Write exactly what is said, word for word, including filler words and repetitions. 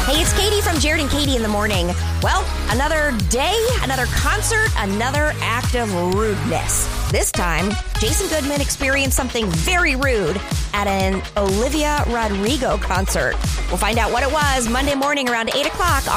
Hey, it's Katie from Jared and Katie in the Morning. Well, another day, another concert, another act of rudeness. This time, Jason Goodman experienced something very rude at an Olivia Rodrigo concert. We'll find out what it was Monday morning around eight o'clock